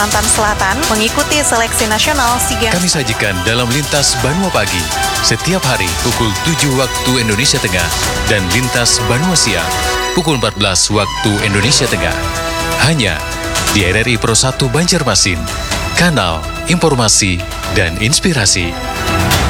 Kalimantan Selatan mengikuti seleksi nasional SEA Games. Kami sajikan dalam Lintas Banua Pagi, setiap hari pukul 7 waktu Indonesia Tengah, dan Lintas Banua Siang, pukul 14 waktu Indonesia Tengah. Hanya di RRI Pro 1 Banjarmasin, kanal informasi dan inspirasi.